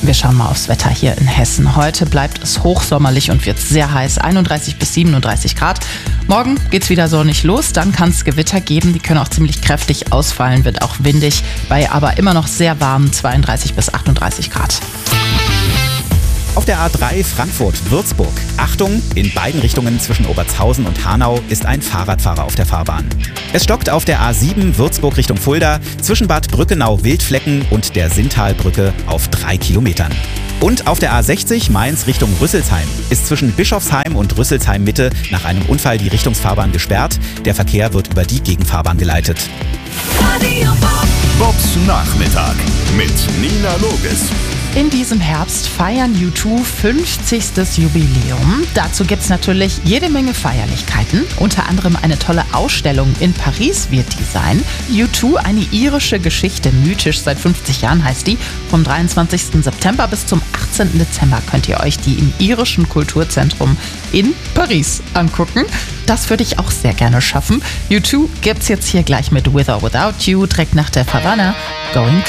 Wir schauen mal aufs Wetter hier in Hessen. Heute bleibt es hochsommerlich und wird sehr heiß, 31 bis 37 Grad. Morgen geht's wieder sonnig los, dann kann es Gewitter geben, die können auch ziemlich kräftig ausfallen, wird auch windig, bei aber immer noch sehr warmen 32 bis 38 Grad. Auf der A3 Frankfurt-Würzburg. Achtung, in beiden Richtungen zwischen Obertshausen und Hanau ist ein Fahrradfahrer auf der Fahrbahn. Es stockt auf der A7 Würzburg Richtung Fulda zwischen Bad Brückenau-Wildflecken und der Sinntalbrücke auf 3 Kilometern. Und auf der A60 Mainz Richtung Rüsselsheim ist zwischen Bischofsheim und Rüsselsheim Mitte nach einem Unfall die Richtungsfahrbahn gesperrt. Der Verkehr wird über die Gegenfahrbahn geleitet. Bobs Nachmittag mit Nina Loges. In diesem Herbst feiern U2 50. Jubiläum. Dazu gibt es natürlich jede Menge Feierlichkeiten. Unter anderem eine tolle Ausstellung in Paris wird die sein. U2, eine irische Geschichte, mythisch seit 50 Jahren heißt die. Vom 23. September bis zum 18. Dezember könnt ihr euch die im irischen Kulturzentrum in Paris angucken. Das würde ich auch sehr gerne schaffen. U2 gibt's jetzt hier gleich mit With or Without You, direkt nach der Havana. Going